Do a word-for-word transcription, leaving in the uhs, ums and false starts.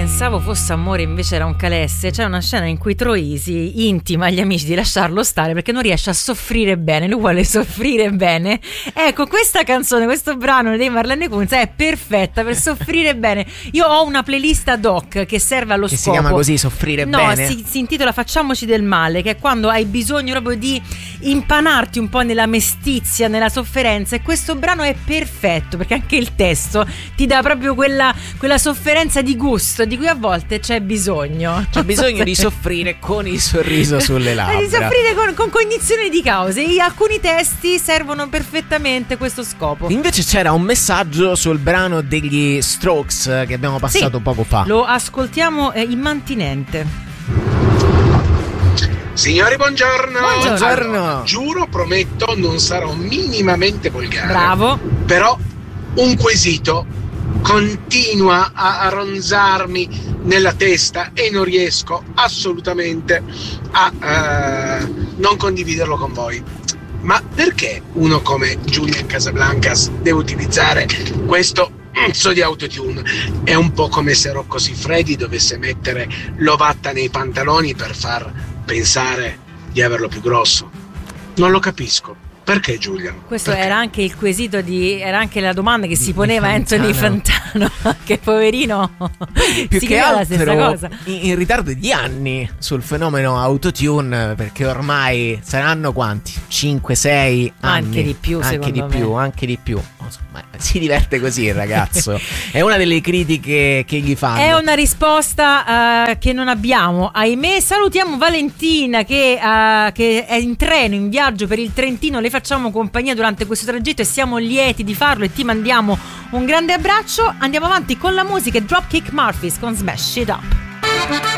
pensavo fosse amore invece era un calesse. C'è una scena in cui Troisi intima agli amici di lasciarlo stare perché non riesce a soffrire bene, lui vuole soffrire bene. Ecco, questa canzone, questo brano dei Marlene Kunz è perfetta per soffrire bene. Io ho una playlist ad hoc che serve allo che scopo. Si chiama così, soffrire no, bene? No, si, si intitola Facciamoci del male, che è quando hai bisogno proprio di impanarti un po' nella mestizia, nella sofferenza, e questo brano è perfetto perché anche il testo ti dà proprio quella, quella sofferenza di gusto di cui a volte c'è bisogno. C'è bisogno di soffrire con il sorriso sulle labbra. Di soffrire con, con cognizione di cause. E alcuni testi servono perfettamente questo scopo. Invece c'era un messaggio sul brano degli Strokes che abbiamo passato sì, poco fa. Lo ascoltiamo eh, immantinente. Signori, buongiorno. Buongiorno. Allora, giuro, prometto, non sarò minimamente volgare. Bravo. Però un quesito continua a ronzarmi nella testa e non riesco assolutamente a eh, non condividerlo con voi. Ma perché uno come Julian Casablancas deve utilizzare questo pezzo di autotune? È un po' come se Rocco Siffredi dovesse mettere l'ovatta nei pantaloni per far pensare di averlo più grosso. Non lo capisco. Perché Giuliano? Questo Perché? era anche il quesito di era anche la domanda che si poneva Anthony Fantano, che poverino più si che chiedeva altro la stessa cosa. In, in ritardo di anni sul fenomeno autotune, perché ormai saranno quanti? cinque sei anni. Anche di più, anche secondo di me. più, anche di più. Ma si diverte così il ragazzo. È una delle critiche che gli fanno. È una risposta uh, che non abbiamo, ahimè. Salutiamo Valentina che, uh, che è in treno, in viaggio per il Trentino. Le facciamo compagnia durante questo tragitto e siamo lieti di farlo e ti mandiamo un grande abbraccio. Andiamo avanti con la musica. Dropkick Murphys con Smash It Up.